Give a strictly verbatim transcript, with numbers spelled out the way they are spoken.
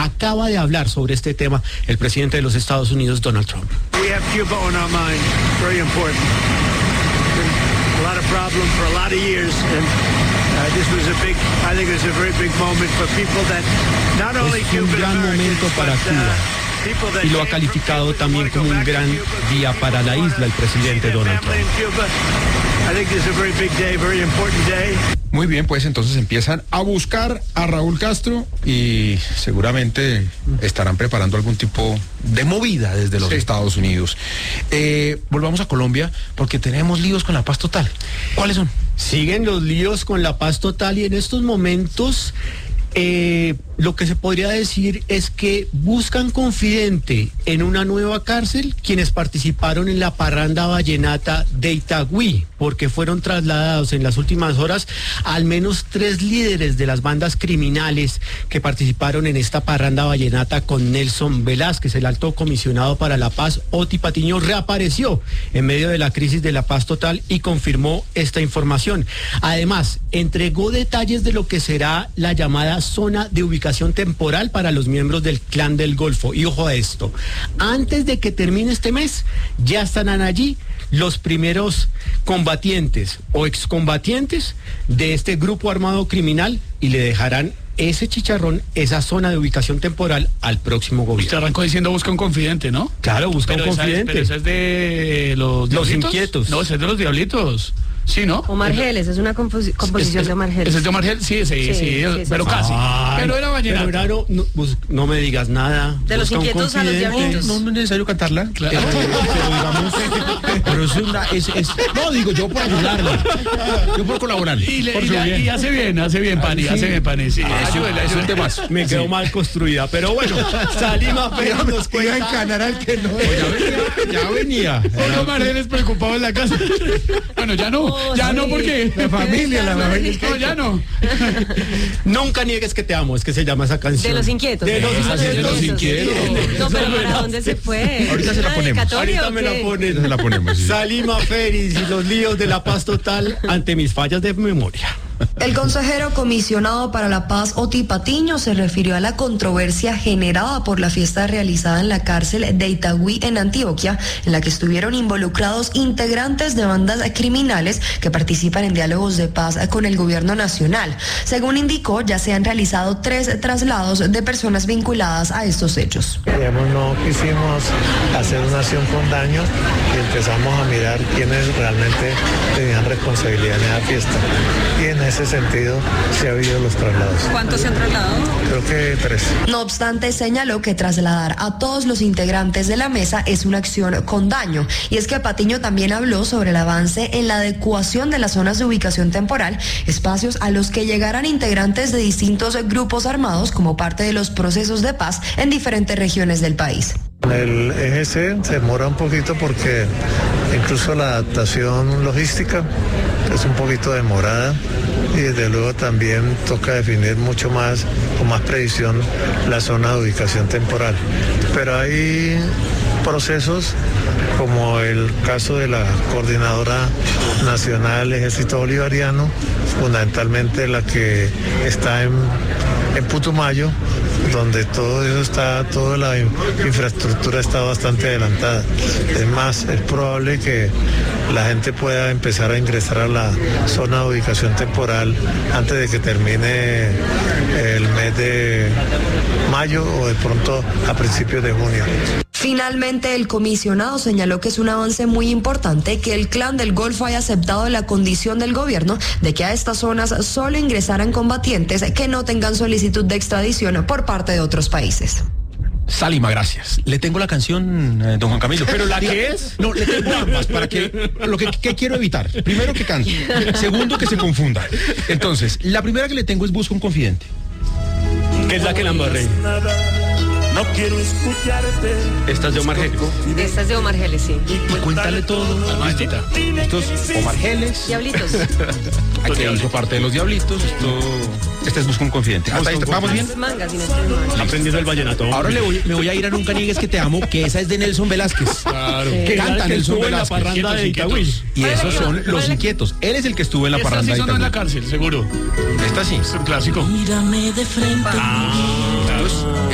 acaba de hablar sobre este tema el presidente de los Estados Unidos, Donald Trump. We have Cuba on our mind, very important. Been a lot of problems for a lot of years, and uh, this was a big, I think it was a very big moment for people that not only Es un Cuban gran Americans, momento para but, Cuba. uh, people that Y lo ha came from calificado Cuba también want to como go un back to gran Cuba, día para la wanna isla, el presidente see their Donald family Trump. in Cuba. I think this is a very big day, very important day. Muy bien, pues entonces empiezan a buscar a Raúl Castro y seguramente estarán preparando algún tipo de movida desde los Sí. Estados Unidos. Eh, volvamos a Colombia porque tenemos líos con la paz total. ¿Cuáles son? Siguen los líos con la paz total y en estos momentos eh, lo que se podría decir es que buscan confidente en una nueva cárcel quienes participaron en la parranda vallenata de Itagüí, porque fueron trasladados en las últimas horas al menos tres líderes de las bandas criminales que participaron en esta parranda vallenata con Nelson Velázquez. El alto comisionado para la paz, Oti Patiño, reapareció en medio de la crisis de la paz total y confirmó esta información. Además, entregó detalles de lo que será la llamada zona de ubicación temporal para los miembros del Clan del Golfo. Y ojo a esto, antes de que termine este mes, ya estarán allí los primeros combatientes o excombatientes de este grupo armado criminal y le dejarán ese chicharrón, esa zona de ubicación temporal al próximo Usted gobierno. arrancó diciendo busca un confidente, ¿no? Claro, busca Pero un esa es, confidente. pero esa es de los Los diablitos. inquietos. No, esa es de los diablitos. Sí, ¿no? Omar Geles, es una composi- composición Es- de Omar Geles. ¿Ese es de Omar Geles? Sí, sí, sí, Sí, sí, pero sí. casi. Ay, pero era vallenato. pero era no, no, bus- no me digas nada. De los Busca un inquietos a los confidente. diablitos. No, no es necesario cantarla. Claro. Eh, pero digamos, pero es una, es, es- no digo yo por ayudarle, yo por colaborarle. Y, le- por y su la- bien. y hace bien, hace bien, Pani, hace bien, Pani. Sí, ayúdele, Es un ayúdele. temazo. Me quedó mal construida, pero bueno, Salima Pérez nos Iba a cuenta. encanar al que no. Ya venía. Uno Omar Geles preocupado en la casa. Bueno, ya no, Oh, ya sí. no, porque La familia, la familia. No, ya no. Nunca niegues que te amo, es que se llama esa canción. De los inquietos. De los Ah, sí, de los inquietos. inquietos. No, pero ¿para dónde se fue? Ahorita se la ¿Una ponemos. dedicatoria Ahorita o me la qué? ponen. Se la ponemos, sí. Salima Félix y los líos de la paz total ante mis fallas de memoria. El consejero comisionado para la paz, Oti Patiño, se refirió a la controversia generada por la fiesta realizada en la cárcel de Itagüí en Antioquia, en la que estuvieron involucrados integrantes de bandas criminales que participan en diálogos de paz con el gobierno nacional. Según indicó, ya se han realizado tres traslados de personas vinculadas a estos hechos. Digamos, no quisimos hacer una acción con daño y empezamos a mirar quiénes realmente tenían responsabilidad en esa fiesta. Y en ese sentido se ha habido los traslados. ¿Cuántos se han trasladado? Creo que tres. No obstante, señaló que trasladar a todos los integrantes de la mesa es una acción con daño. Y es que Patiño también habló sobre el avance en la adecuación de las zonas de ubicación temporal, espacios a los que llegarán integrantes de distintos grupos armados como parte de los procesos de paz en diferentes regiones del país. El E G C se demora un poquito porque incluso la adaptación logística es un poquito demorada y desde luego también toca definir mucho más, con más precisión, la zona de ubicación temporal. Pero hay procesos como el caso de la Coordinadora Nacional Ejército Bolivariano, fundamentalmente la que está en, en Putumayo, donde todo eso está, toda la in- infraestructura está bastante adelantada. Es más, es probable que la gente pueda empezar a ingresar a la zona de ubicación temporal antes de que termine el mes de mayo o de pronto a principios de junio. Finalmente, el comisionado señaló que es un avance muy importante que el Clan del Golfo haya aceptado la condición del gobierno de que a estas zonas solo ingresaran combatientes que no tengan solicitud de extradición por parte de otros países. Salima, gracias. Le tengo la canción, eh, don Juan Camilo. ¿Pero la que es? No, le tengo ambas para que lo que, que quiero evitar. Primero que cante, segundo que se confunda. Entonces, la primera que le tengo es Busca un confidente. ¿Qué es la que la embarré? No quiero escucharte. Esta es de Omar Geles. Esta es de Omar Geles, sí. Y cuéntale todo. La maestita. Esto es Omar Geles, Diablitos. que hizo parte de los Diablitos. Esto, este es Busca un confidente. Hasta ahí, ¿vamos bien? Mangas, si no estoy mal. Aprendiendo el vallenato. Ahora le voy, me voy a ir a Nunca Niegues que te amo, que esa es de Nelson Velázquez. Claro. Que canta que Nelson estuvo en la Velázquez. parranda de Itagüí. Y esos son los inquietos. Él es el que estuvo en la Esta parranda sí de sonó en la Itagüí. cárcel, seguro. Esta sí. Es un clásico. Mírame de frente. Ah, claro.